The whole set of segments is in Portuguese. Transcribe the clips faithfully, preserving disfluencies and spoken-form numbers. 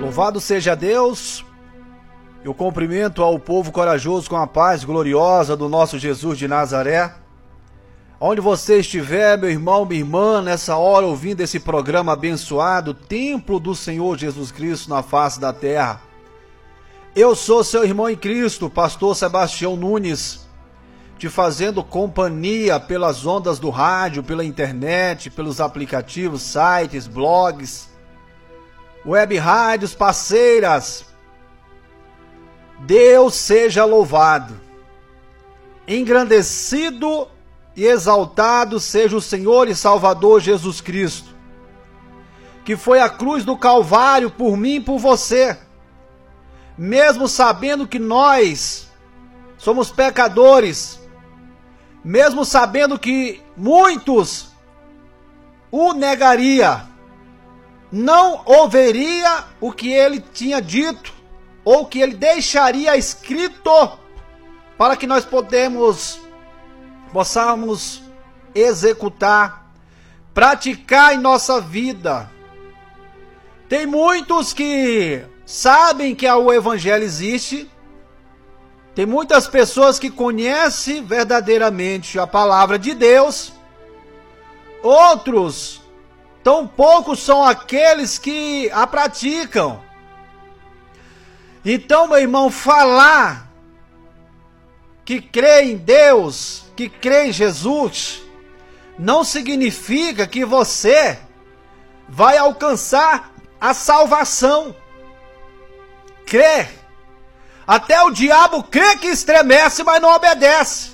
Louvado seja Deus. Eu cumprimento ao povo corajoso com a paz gloriosa do nosso Jesus de Nazaré. Onde você estiver, meu irmão, minha irmã, nessa hora ouvindo esse programa abençoado, Templo do Senhor Jesus Cristo na face da terra. Eu sou seu irmão em Cristo, pastor Sebastião Nunes, te fazendo companhia pelas ondas do rádio, pela internet, pelos aplicativos, sites, blogs, web rádios parceiras. Deus seja louvado, engrandecido e exaltado seja o Senhor e Salvador Jesus Cristo, que foi à cruz do Calvário por mim e por você, mesmo sabendo que nós somos pecadores, mesmo sabendo que muitos o negaria, não ouviria o que ele tinha dito, ou que ele deixaria escrito, para que nós podemos, possamos executar, praticar em nossa vida. Tem muitos que sabem que o Evangelho existe, tem muitas pessoas que conhecem verdadeiramente a palavra de Deus, outros, tão poucos são aqueles que a praticam. Então, meu irmão, falar que crê em Deus, que crê em Jesus, não significa que você vai alcançar a salvação. Crê. Até o diabo crê que estremece, mas não obedece.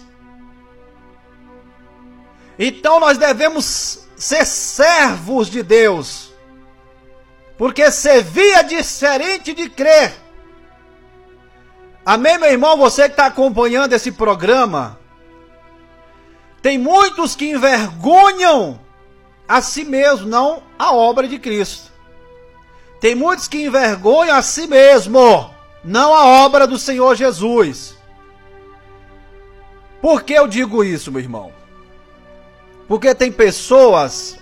Então nós devemos ser servos de Deus, porque servir é diferente de crer. Amém, meu irmão? Você que está acompanhando esse programa, tem muitos que envergonham a si mesmo, não a obra de Cristo. Tem muitos que envergonham a si mesmo, não a obra do Senhor Jesus. Por que eu digo isso, meu irmão? Porque tem pessoas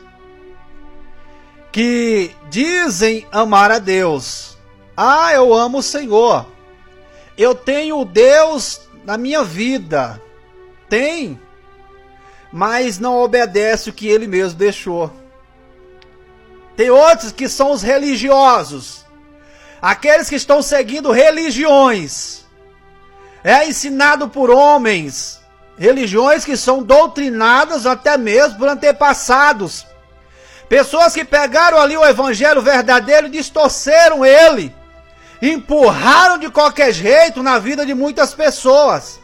que dizem amar a Deus. Ah, eu amo o Senhor. Eu tenho Deus na minha vida. Tem. Mas não obedece o que Ele mesmo deixou. Tem outros que são os religiosos. Aqueles que estão seguindo religiões. É ensinado por homens. Religiões que são doutrinadas até mesmo por antepassados. Pessoas que pegaram ali o evangelho verdadeiro e distorceram ele. Empurraram de qualquer jeito na vida de muitas pessoas.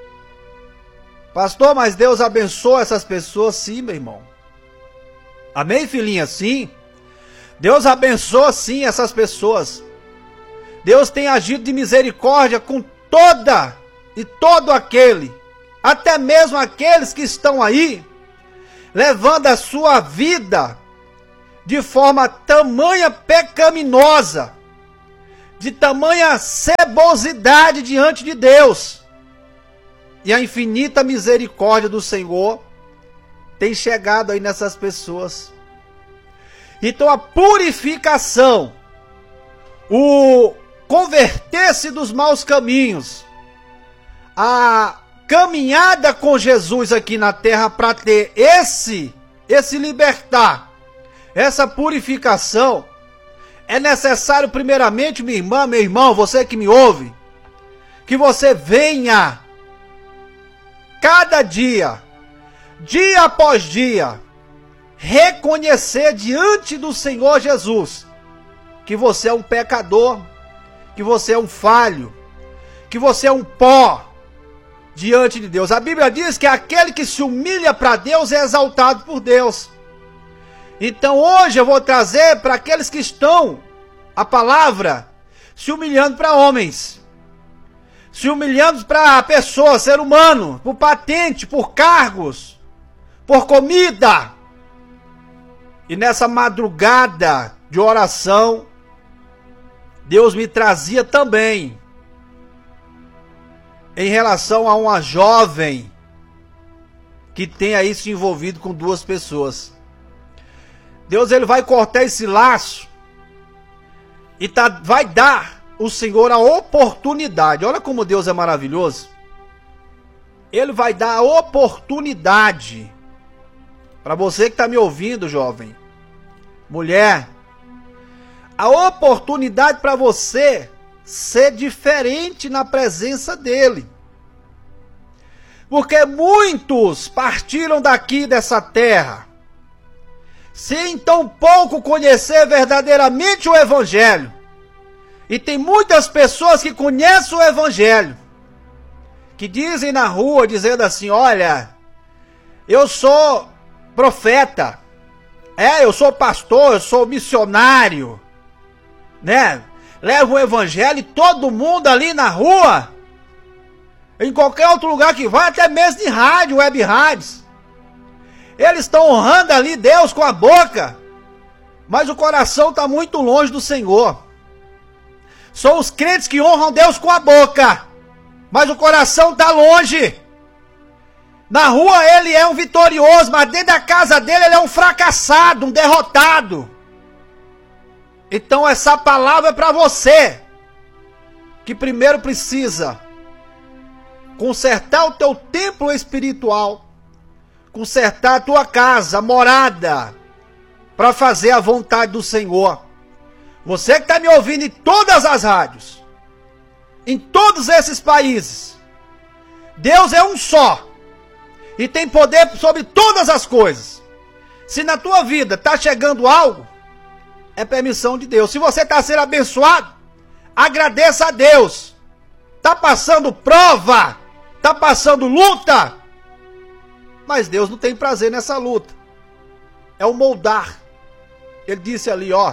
Pastor, mas Deus abençoa essas pessoas? Sim, meu irmão. Amém, filhinha? Sim. Deus abençoa sim essas pessoas. Deus tem agido de misericórdia com toda e todo aquele, até mesmo aqueles que estão aí, levando a sua vida de forma tamanha pecaminosa, de tamanha cebosidade diante de Deus. E a infinita misericórdia do Senhor tem chegado aí nessas pessoas. Então a purificação, o converter-se dos maus caminhos, a caminhada com Jesus aqui na terra para ter esse, esse libertar, essa purificação, é necessário primeiramente, minha irmã, meu irmão, você que me ouve, que você venha cada dia, dia após dia, reconhecer diante do Senhor Jesus que você é um pecador, que você é um falho, que você é um pó diante de Deus. A Bíblia diz que aquele que se humilha para Deus é exaltado por Deus. Então hoje eu vou trazer para aqueles que estão, a palavra, se humilhando para homens, se humilhando para pessoas, ser humano, por patente, por cargos, por comida. E nessa madrugada de oração, Deus me trazia também em relação a uma jovem que tem aí se envolvido com duas pessoas. Deus ele vai cortar esse laço E tá, vai dar o Senhor a oportunidade. Olha como Deus é maravilhoso. Ele vai dar a oportunidade para você que está me ouvindo, jovem, mulher, a oportunidade para você ser diferente na presença dele. Porque muitos partiram daqui dessa terra sem tão pouco conhecer verdadeiramente o Evangelho. E tem muitas pessoas que conhecem o Evangelho, que dizem na rua, dizendo assim, olha, eu sou profeta, é, eu sou pastor, eu sou missionário, né? Levo o Evangelho e todo mundo ali na rua, em qualquer outro lugar que vai, até mesmo de rádio, web rádios, eles estão honrando ali Deus com a boca, mas o coração está muito longe do Senhor. São os crentes que honram Deus com a boca, mas o coração está longe. Na rua ele é um vitorioso, mas dentro da casa dele ele é um fracassado, um derrotado. Então essa palavra é para você, que primeiro precisa consertar o teu templo espiritual, consertar a tua casa, a morada, para fazer a vontade do Senhor. Você que está me ouvindo em todas as rádios, em todos esses países, Deus é um só e tem poder sobre todas as coisas. Se na tua vida está chegando algo, é permissão de Deus. Se você está sendo abençoado, agradeça a Deus. Está passando prova, está passando luta, mas Deus não tem prazer nessa luta. É o moldar. Ele disse ali, ó,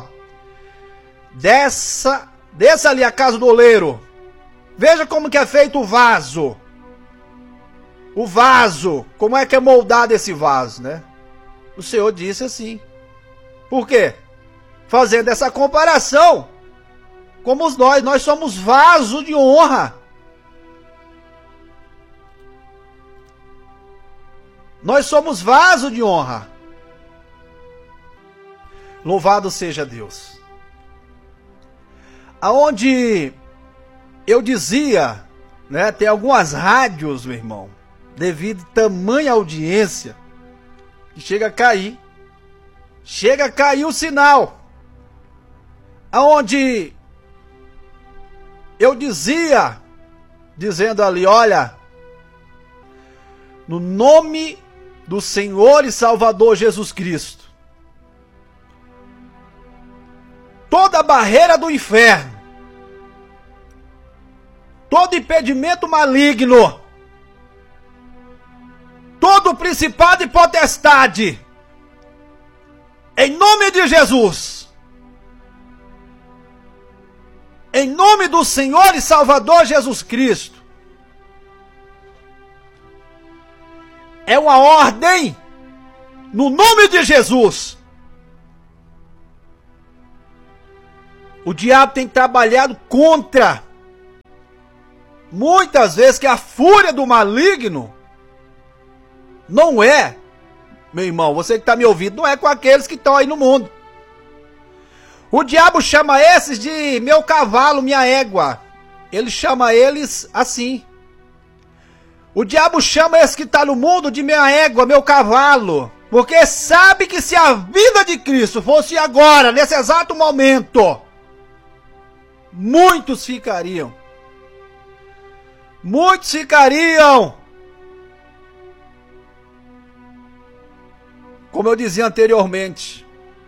desça, desça ali a casa do oleiro. Veja como que é feito o vaso. O vaso, como é que é moldado esse vaso, né? O Senhor disse assim. Por quê? Fazendo essa comparação. Como nós, nós somos vaso de honra. Nós somos vaso de honra. Louvado seja Deus. Aonde eu dizia, né, tem algumas rádios, meu irmão, devido a tamanha audiência, que chega a cair. Chega a cair o sinal. Aonde eu dizia, dizendo ali, olha, no nome do Senhor e Salvador Jesus Cristo, toda barreira do inferno, todo impedimento maligno, todo principado e potestade, em nome de Jesus, em nome do Senhor e Salvador Jesus Cristo, é uma ordem, no nome de Jesus. O diabo tem trabalhado contra, muitas vezes, que a fúria do maligno não é, meu irmão, você que está me ouvindo, não é com aqueles que estão aí no mundo. O diabo chama esses de meu cavalo, minha égua. Ele chama eles assim. O diabo chama esses que estão no mundo de minha égua, meu cavalo. Porque sabe que se a vida de Cristo fosse agora, nesse exato momento, muitos ficariam. Muitos ficariam. Como eu dizia anteriormente,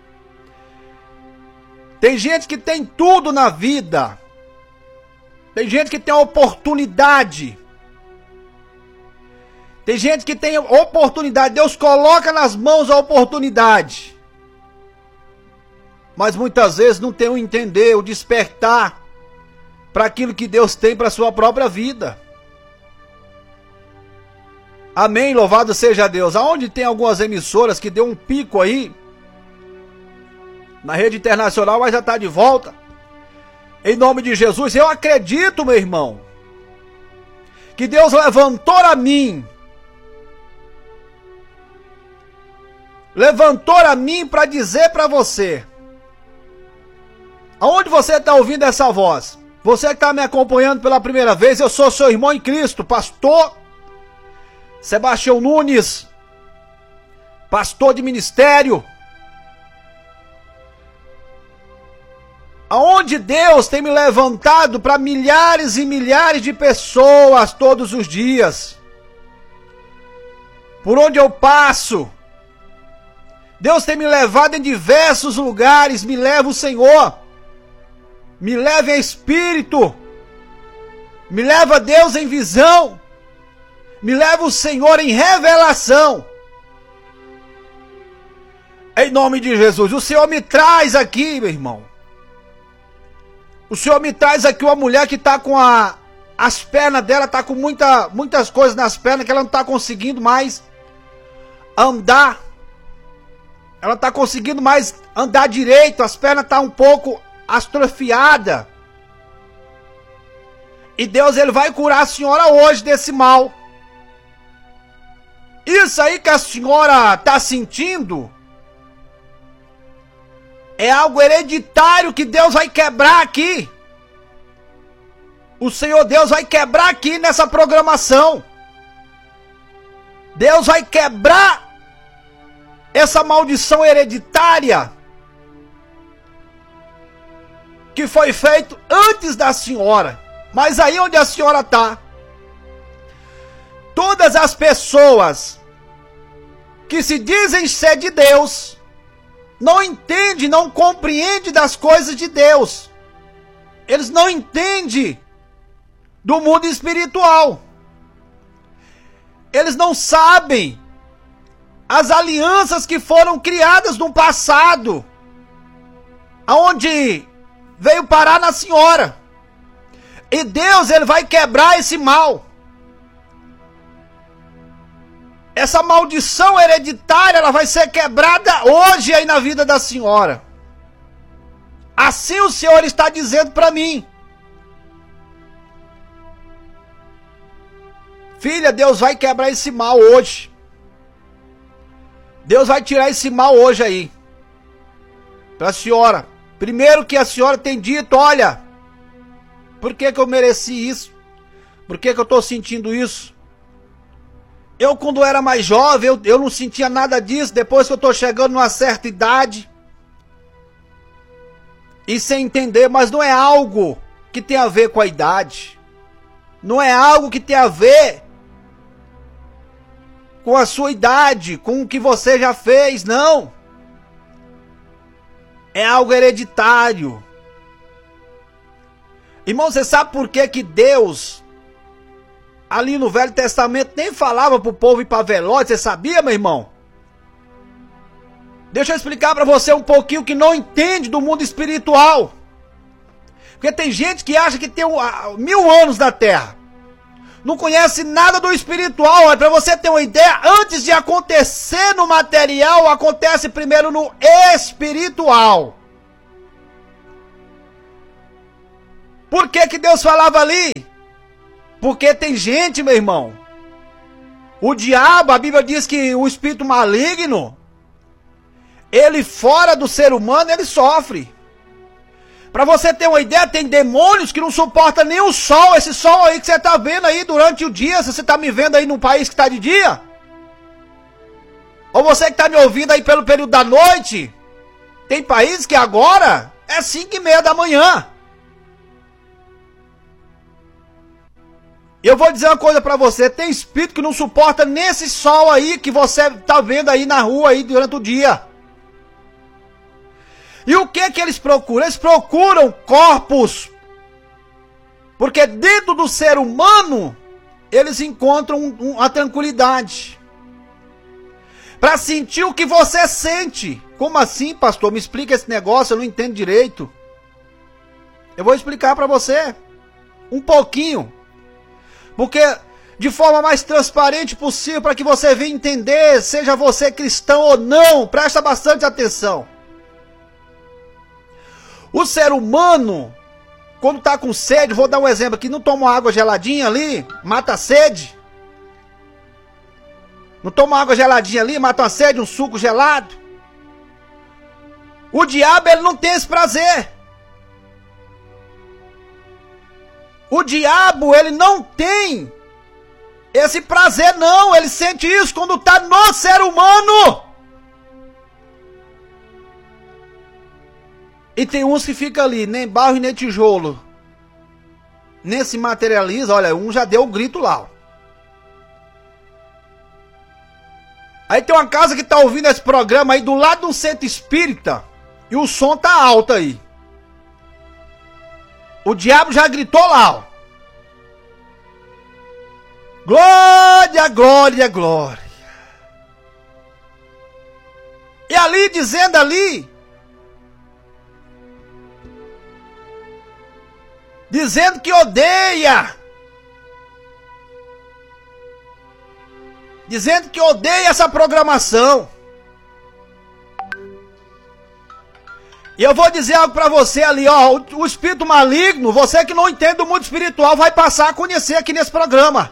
tem gente que tem tudo na vida. Tem gente que tem oportunidade. Tem gente que tem oportunidade. Deus coloca nas mãos a oportunidade. Mas muitas vezes não tem o entender, o despertar para aquilo que Deus tem para a sua própria vida. Amém, louvado seja Deus. Aonde tem algumas emissoras que deu um pico aí, na rede internacional, mas já está de volta. Em nome de Jesus, eu acredito, meu irmão, que Deus levantou a mim, levantou a mim para dizer para você Aonde você está ouvindo essa voz? Você que está me acompanhando pela primeira vez, eu sou seu irmão em Cristo, pastor Sebastião Nunes, pastor de ministério. Aonde Deus tem me levantado para milhares e milhares de pessoas todos os dias. Por onde eu passo, Deus tem me levado em diversos lugares, me leva o Senhor. Me leva em espírito, me leva Deus em visão, me leva o Senhor em revelação. Em nome de Jesus, o Senhor me traz aqui, meu irmão. O Senhor me traz aqui uma mulher que está com a, as pernas dela, está com muita, muitas coisas nas pernas que ela não está conseguindo mais andar. Ela está conseguindo mais andar direito, as pernas estão um pouco atrofiada. E Deus, ele vai curar a senhora hoje desse mal. Isso aí que a senhora está sentindo é algo hereditário que Deus vai quebrar aqui. O Senhor Deus vai quebrar aqui nessa programação. Deus vai quebrar essa maldição hereditária que foi feito antes da senhora. Mas aí onde a senhora está, todas as pessoas que se dizem ser de Deus não entendem, não compreendem das coisas de Deus. Eles não entendem do mundo espiritual. Eles não sabem as alianças que foram criadas no passado, aonde veio parar na senhora. E Deus, ele vai quebrar esse mal. Essa maldição hereditária, ela vai ser quebrada hoje aí na vida da senhora. Assim o Senhor está dizendo para mim. Filha, Deus vai quebrar esse mal hoje. Deus vai tirar esse mal hoje aí. Para a senhora. Primeiro que a senhora tem dito, olha, por que que eu mereci isso? Por que que eu estou sentindo isso? Eu quando era mais jovem, eu, eu não sentia nada disso. Depois que eu estou chegando numa certa idade, e sem entender, mas não é algo que tem a ver com a idade. Não é algo que tem a ver com a sua idade, com o que você já fez, não. É algo hereditário. Irmão, você sabe por que que Deus, ali no Velho Testamento, nem falava para o povo ir para velório? Você sabia, meu irmão? Deixa eu explicar para você um pouquinho que não entende do mundo espiritual. Porque tem gente que acha que tem mil anos na Terra. Não conhece nada do espiritual. Para você ter uma ideia, antes de acontecer no material, acontece primeiro no espiritual. Por que que Deus falava ali? Porque tem gente, meu irmão, o diabo, a Bíblia diz que o espírito maligno, ele fora do ser humano, ele sofre. Para você ter uma ideia, tem demônios que não suportam nem o sol. Esse sol aí que você está vendo aí durante o dia. Se você está me vendo aí num país que está de dia, ou você que está me ouvindo aí pelo período da noite, tem países que agora é cinco e meia da manhã. Eu vou dizer uma coisa para você, tem espírito que não suporta nesse sol aí que você está vendo aí na rua aí durante o dia. E o que que eles procuram? Eles procuram corpos. Porque dentro do ser humano, eles encontram um, um, a tranquilidade. Para sentir o que você sente. Como assim, pastor? Me explica esse negócio, eu não entendo direito. Eu vou explicar para você. Um pouquinho. Porque de forma mais transparente possível, para que você venha entender, seja você cristão ou não, presta bastante atenção. O ser humano, quando está com sede, vou dar um exemplo aqui, não toma água geladinha ali, mata a sede. Não toma água geladinha ali, mata a sede, um suco gelado. O diabo, ele não tem esse prazer. O diabo, ele não tem esse prazer, não. Ele sente isso quando está no ser humano. E tem uns que ficam ali, nem barro e nem tijolo. Nem se materializa. Olha, um já deu o grito lá. Ó. Aí tem uma casa que tá ouvindo esse programa aí do lado de um centro espírita. E o som tá alto aí. O diabo já gritou lá, ó. Glória, glória, glória. E ali, dizendo ali, dizendo que odeia, dizendo que odeia essa programação. E eu vou dizer algo pra você ali, ó, o, o espírito maligno, você que não entende do mundo espiritual, vai passar a conhecer aqui nesse programa.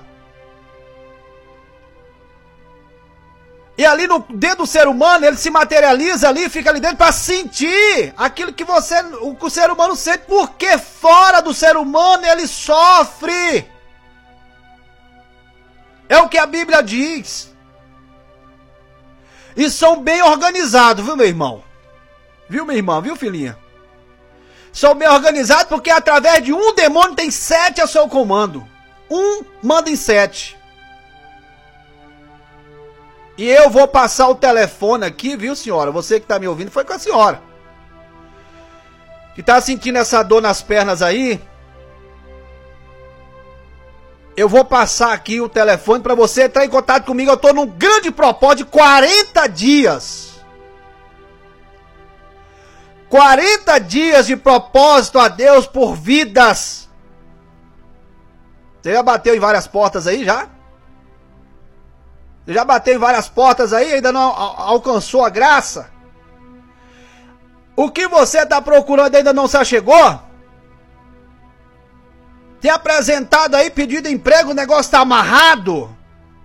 E ali no, dentro do ser humano, ele se materializa ali, fica ali dentro para sentir aquilo que você, o que o ser humano sente, porque fora do ser humano ele sofre. É o que a Bíblia diz. E são bem organizados, viu, meu irmão? Viu, minha irmã? Viu, filhinha? São bem organizados porque através de um demônio tem sete a seu comando. Um manda em sete. E eu vou passar o telefone aqui, viu, senhora? Você que tá me ouvindo, foi com a senhora. Que tá sentindo essa dor nas pernas aí. Eu vou passar aqui o telefone para você entrar em contato comigo. Eu tô num grande propósito de quarenta dias. quarenta dias de propósito a Deus por vidas. Você já bateu em várias portas aí, já? Você já bateu em várias portas aí e ainda não alcançou a graça? O que você está procurando ainda não se achegou? Tem apresentado aí pedido de emprego, o negócio está amarrado?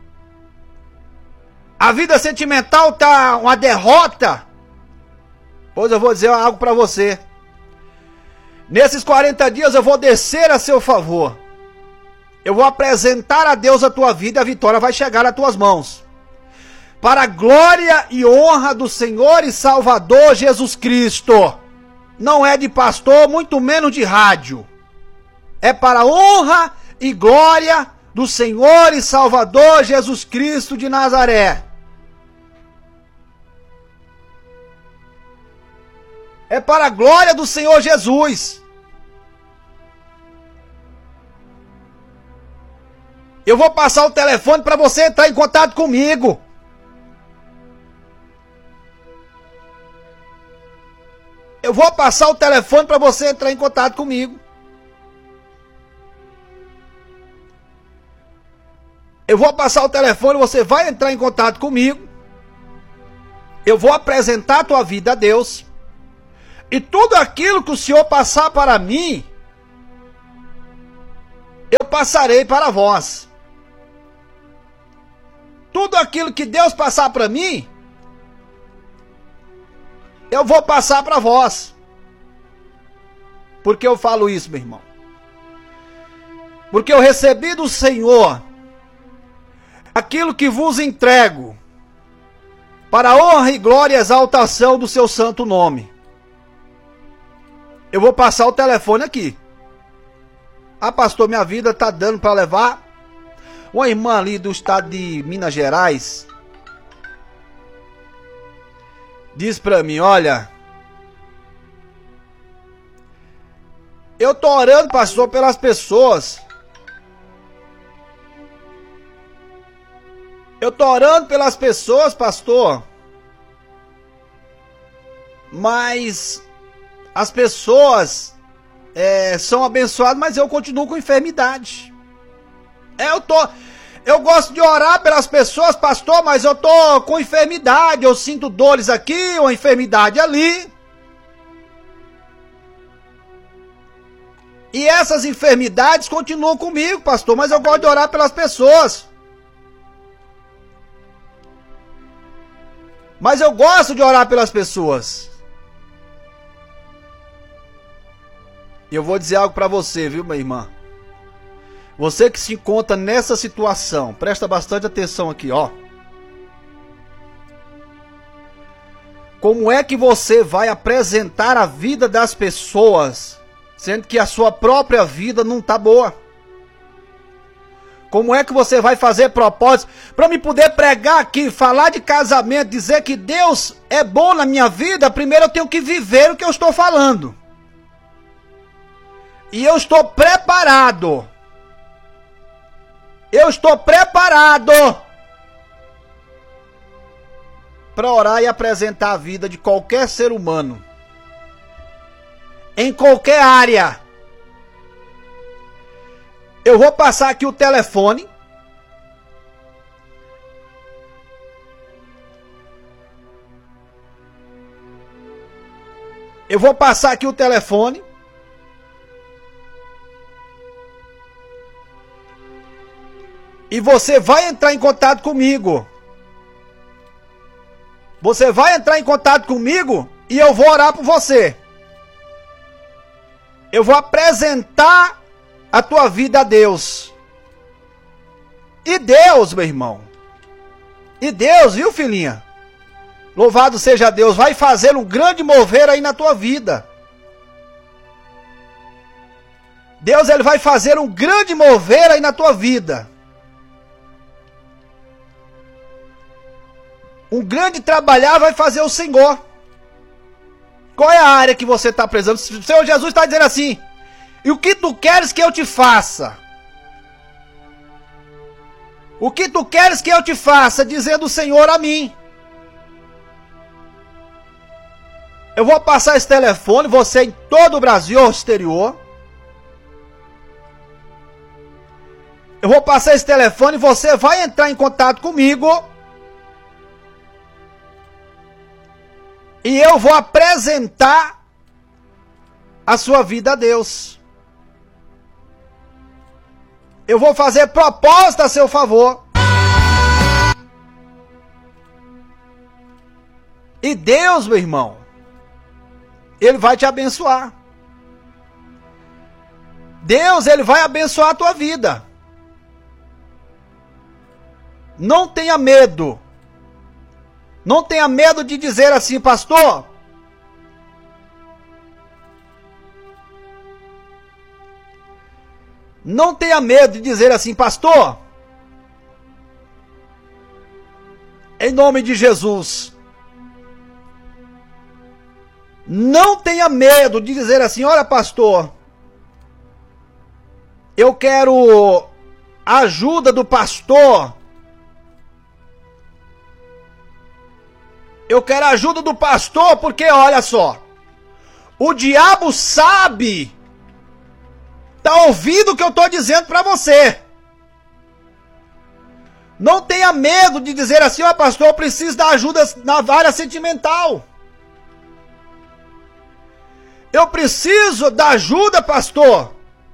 A vida sentimental está uma derrota? Pois eu vou dizer algo para você. Nesses quarenta dias eu vou descer a seu favor. Eu vou apresentar a Deus a tua vida e a vitória vai chegar às tuas mãos. Para a glória e honra do Senhor e Salvador Jesus Cristo. Não é de pastor, muito menos de rádio. É para a honra e glória do Senhor e Salvador Jesus Cristo de Nazaré. É para a glória do Senhor Jesus. Eu vou passar o telefone para você entrar em contato comigo. Eu vou passar o telefone para você entrar em contato comigo. Eu vou passar o telefone, você vai entrar em contato comigo. Eu vou apresentar a tua vida a Deus. E tudo aquilo que o Senhor passar para mim, eu passarei para vós. Tudo aquilo que Deus passar para mim, eu vou passar para vós. Por que eu falo isso, meu irmão? Porque eu recebi do Senhor aquilo que vos entrego, para a honra e glória e exaltação do seu santo nome. Eu vou passar o telefone aqui. Ah, pastor, minha vida está dando para levar. Uma irmã ali do estado de Minas Gerais diz para mim, olha, eu tô orando, pastor, pelas pessoas. Eu tô orando pelas pessoas, pastor. Mas as pessoas é, são abençoadas, mas eu continuo com enfermidade. É, eu tô... Eu gosto de orar pelas pessoas, pastor, mas eu tô com enfermidade. Eu sinto dores aqui, uma enfermidade ali. E essas enfermidades continuam comigo, pastor, mas eu gosto de orar pelas pessoas. Mas eu gosto de orar pelas pessoas. E eu vou dizer algo pra você, viu, minha irmã? Você que se encontra nessa situação, presta bastante atenção aqui, ó. Como é que você vai apresentar a vida das pessoas, sendo que a sua própria vida não tá boa? Como é que você vai fazer propósito para me poder pregar aqui, falar de casamento, dizer que Deus é bom na minha vida? Primeiro eu tenho que viver o que eu estou falando. E eu estou preparado. Eu estou preparado para orar e apresentar a vida de qualquer ser humano, em qualquer área. Eu vou passar aqui o telefone. Eu vou passar aqui o telefone. E você vai entrar em contato comigo. Você vai entrar em contato comigo e eu vou orar por você. Eu vou apresentar a tua vida a Deus. E Deus, meu irmão. E Deus, viu, filhinha? Louvado seja Deus, vai fazer um grande mover aí na tua vida. Deus, ele vai fazer um grande mover aí na tua vida. Um grande trabalhar vai fazer o Senhor. Qual é a área que você está precisando? O Senhor Jesus está dizendo assim: e o que tu queres que eu te faça? O que tu queres que eu te faça? Dizendo o Senhor a mim. Eu vou passar esse telefone, você em todo o Brasil ou exterior. Eu vou passar esse telefone, você vai entrar em contato comigo. E eu vou apresentar a sua vida a Deus. Eu vou fazer proposta a seu favor. E Deus, meu irmão, ele vai te abençoar. Deus, ele vai abençoar a tua vida. Não tenha medo. Não tenha medo de dizer assim: pastor, não tenha medo de dizer assim: pastor, em nome de Jesus. Não tenha medo de dizer assim: olha, pastor, eu quero a ajuda do pastor. Eu quero a ajuda do pastor porque, olha só, o diabo sabe, tá ouvindo o que eu estou dizendo para você. Não tenha medo de dizer assim: ó, pastor, eu preciso da ajuda na área sentimental. Eu preciso da ajuda, pastor.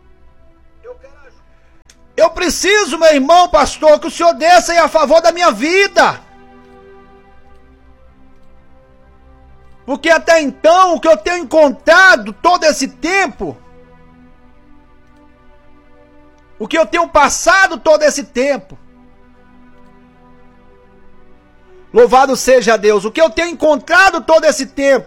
Eu preciso, meu irmão, pastor, que o senhor desça aí a favor da minha vida. Porque até então, o que eu tenho encontrado todo esse tempo, o que eu tenho passado todo esse tempo, louvado seja Deus, o que eu tenho encontrado todo esse tempo,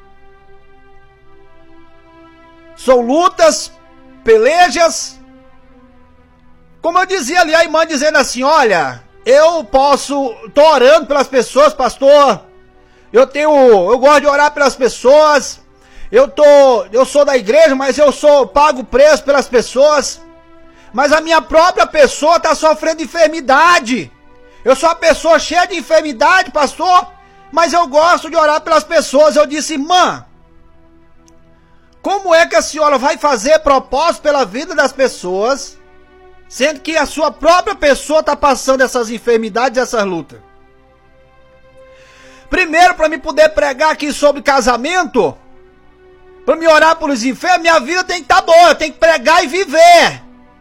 são lutas, pelejas. Como eu dizia ali, a irmã dizendo assim: olha, eu posso, tô orando pelas pessoas, pastor. Eu tenho, eu gosto de orar pelas pessoas. Eu tô, eu sou da igreja, mas eu sou pago preço pelas pessoas. Mas a minha própria pessoa está sofrendo enfermidade. Eu sou uma pessoa cheia de enfermidade, pastor, mas eu gosto de orar pelas pessoas. Eu disse: irmã, como é que a senhora vai fazer propósito pela vida das pessoas, sendo que a sua própria pessoa está passando essas enfermidades, essas lutas? Primeiro, para me poder pregar aqui sobre casamento, para me orar pelos enfermos, minha vida tem que estar boa, eu tenho que pregar e viver.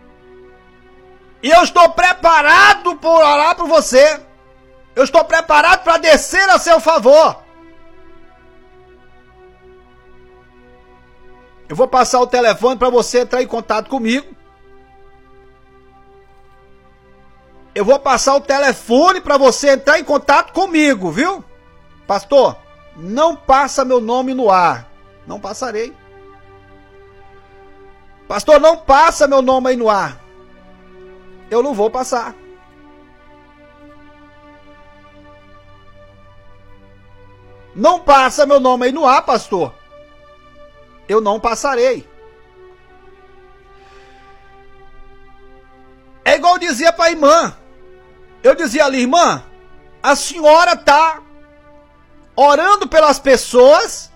E eu estou preparado para orar por você. Eu estou preparado para descer a seu favor. Eu vou passar o telefone para você entrar em contato comigo. eu vou passar o telefone para você entrar em contato comigo, viu? Pastor, não passa meu nome no ar. Não passarei. Pastor, não passa meu nome aí no ar. Eu não vou passar. Não passa meu nome aí no ar, pastor. Eu não passarei. É igual eu dizia para a irmã. Eu dizia ali, irmã, a senhora está orando pelas pessoas.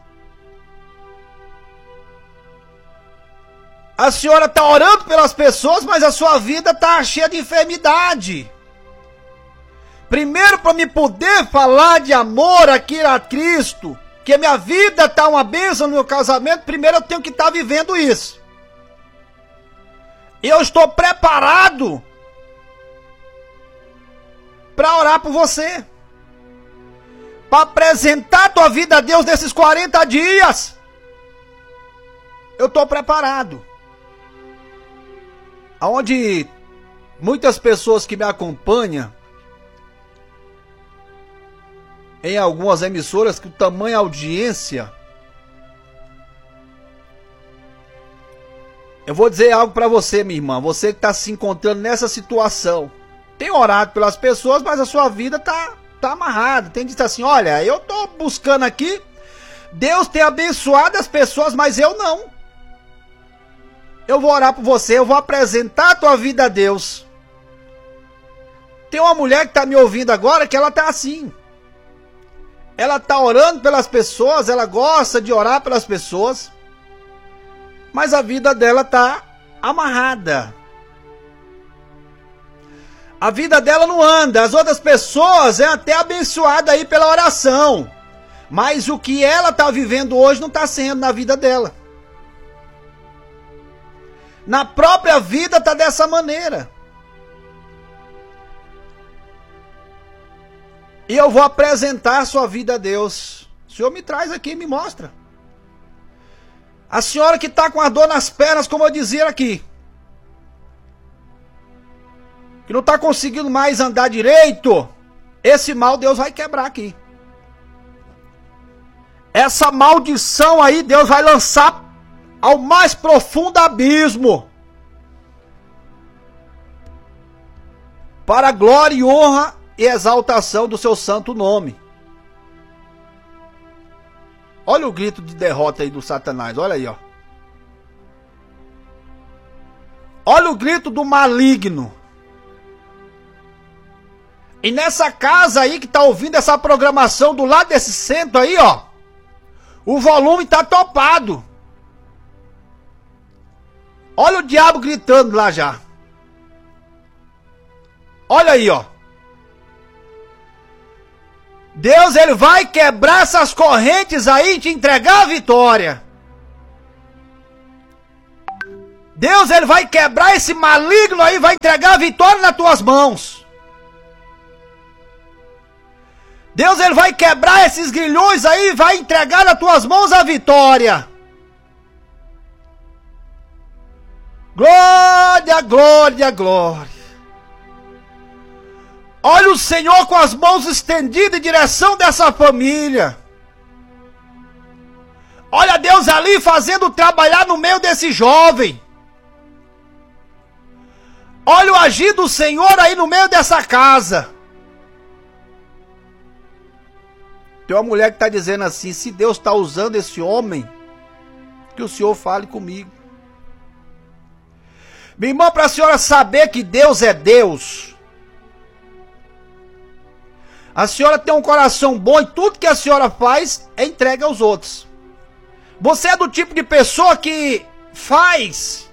A senhora está orando pelas pessoas, mas a sua vida está cheia de enfermidade. Primeiro, para me poder falar de amor aqui a Cristo, que a minha vida está uma bênção no meu casamento, primeiro eu tenho que estar vivendo isso. E eu estou preparado para orar por você. Para apresentar a tua vida a Deus nesses quarenta dias. Eu estou preparado. Aonde muitas pessoas que me acompanham em algumas emissoras, que o tamanho audiência, eu vou dizer algo para você, minha irmã, você que está se encontrando nessa situação, tem orado pelas pessoas, mas a sua vida tá, tá amarrada, tem dito assim, olha, eu tô buscando aqui, Deus tem abençoado as pessoas, mas eu não. Eu vou orar por você, eu vou apresentar a tua vida a Deus. Tem uma mulher que está me ouvindo agora que ela tá assim. Ela está orando pelas pessoas, ela gosta de orar pelas pessoas, mas a vida dela está amarrada. A vida dela não anda, as outras pessoas é até abençoada aí pela oração, mas o que ela está vivendo hoje não está sendo na vida dela. Na própria vida está dessa maneira. E eu vou apresentar a sua vida a Deus. O Senhor me traz aqui, me mostra. A senhora que está com a dor nas pernas, como eu dizia aqui, que não está conseguindo mais andar direito, esse mal Deus vai quebrar aqui. Essa maldição aí Deus vai lançar ao mais profundo abismo, para a glória e honra e exaltação do seu santo nome. Olha o grito de derrota aí do Satanás, olha aí, ó. Olha o grito do maligno. E nessa casa aí que tá ouvindo essa programação do lado desse centro aí, ó, o volume tá topado. Olha o diabo gritando lá já. Olha aí, ó. Deus, ele vai quebrar essas correntes aí e te entregar a vitória. Deus, ele vai quebrar esse maligno aí, vai entregar a vitória nas tuas mãos. Deus, ele vai quebrar esses grilhões aí e vai entregar nas tuas mãos a vitória. Glória, glória, glória. Olha o Senhor com as mãos estendidas em direção dessa família. Olha Deus ali fazendo trabalhar no meio desse jovem. Olha o agir do Senhor aí no meio dessa casa. Tem uma mulher que está dizendo assim, se Deus está usando esse homem, que o Senhor fale comigo. Minha irmã, para a senhora saber que Deus é Deus, a senhora tem um coração bom e tudo que a senhora faz é entregue aos outros. Você é do tipo de pessoa que faz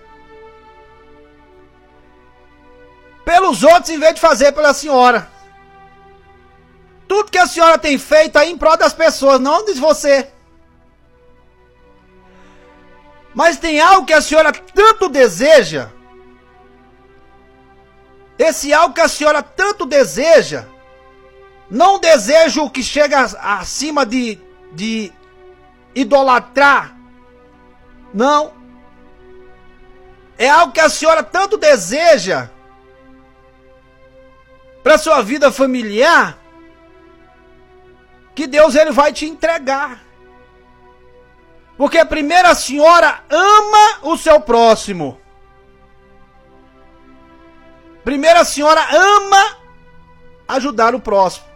pelos outros em vez de fazer pela senhora. Tudo que a senhora tem feito aí em prol das pessoas, não de você. Mas tem algo que a senhora tanto deseja. Esse algo que a senhora tanto deseja, não desejo que chega acima de, de idolatrar. Não. É algo que a senhora tanto deseja, para sua vida familiar, que Deus ele vai te entregar. Porque primeiro a senhora ama o seu próximo. Primeiro a senhora ama ajudar o próximo.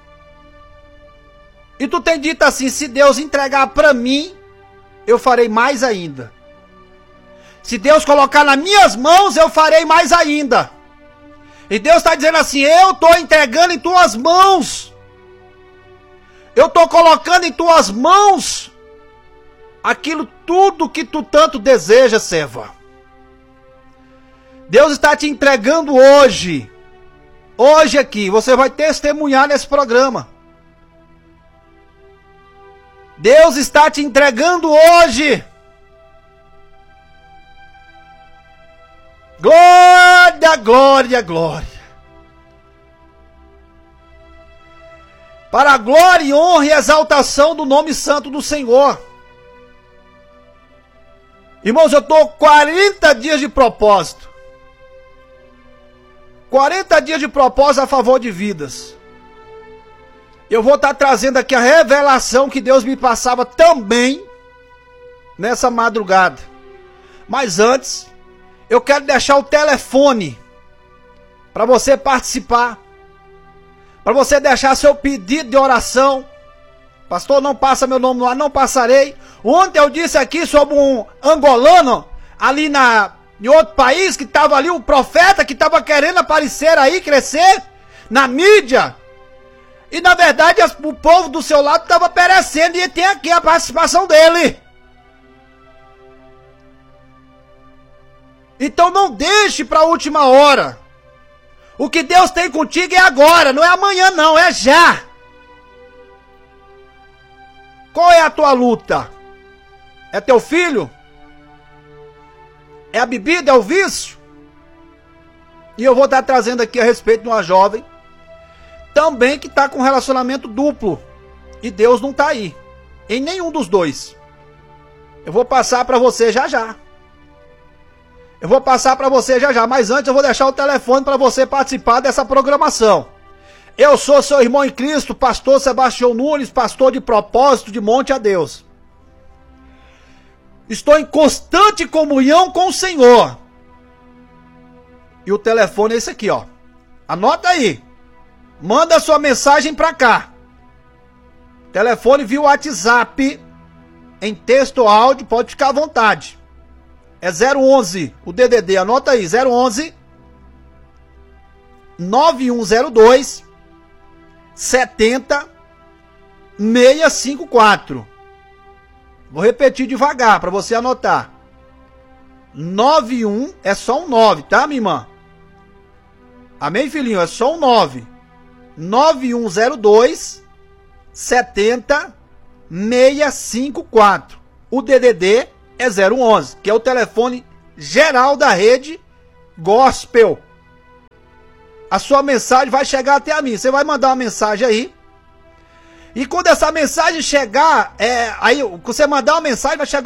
E tu tem dito assim: se Deus entregar para mim, eu farei mais ainda. Se Deus colocar nas minhas mãos, eu farei mais ainda. E Deus está dizendo assim: eu estou entregando em tuas mãos. Eu estou colocando em tuas mãos aquilo tudo que tu tanto deseja, serva. Deus está te entregando hoje. Hoje aqui, você vai testemunhar nesse programa. Deus está te entregando hoje. Glória, glória, glória. Para a glória, honra e exaltação do nome santo do Senhor. Irmãos, eu estou quarenta dias de propósito. quarenta dias de propósito a favor de vidas. Eu vou estar trazendo aqui a revelação que Deus me passava também nessa madrugada. Mas antes, eu quero deixar o telefone para você participar, para você deixar seu pedido de oração. Pastor, não passa meu nome no ar, não passarei. Ontem eu disse aqui sobre um angolano ali na, em outro país, que estava ali, o profeta que estava querendo aparecer aí, crescer na mídia. E na verdade o povo do seu lado estava perecendo, e tem aqui a participação dele. Então não deixe para a última hora. O que Deus tem contigo é agora, não é amanhã não, é já. Qual é a tua luta? É teu filho? É a bebida? É o vício? E eu vou estar trazendo aqui a respeito de uma jovem também que está com um relacionamento duplo. E Deus não está aí. Em nenhum dos dois. Eu vou passar para você já já. Eu vou passar para você já já. Mas antes eu vou deixar o telefone para você participar dessa programação. Eu sou seu irmão em Cristo, pastor Sebastião Nunes, pastor de propósito de Monte a Deus. Estou em constante comunhão com o Senhor. E o telefone é esse aqui, ó. Anota aí. Manda a sua mensagem para cá. Telefone via WhatsApp, em texto ou áudio, pode ficar à vontade. É zero onze, o D D D, anota aí, zero onze nove um zero dois setenta seiscentos e cinquenta e quatro. Vou repetir devagar para você anotar. nove um é só um nove, tá, minha irmã? Amém, filhinho? É só um nove. nove um zero dois setenta seiscentos e cinquenta e quatro. O D D D é zero onze, que é o telefone geral da rede Gospel. A sua mensagem vai chegar até a mim. Você vai mandar uma mensagem aí. E quando essa mensagem chegar, é, aí você mandar uma mensagem, vai chegar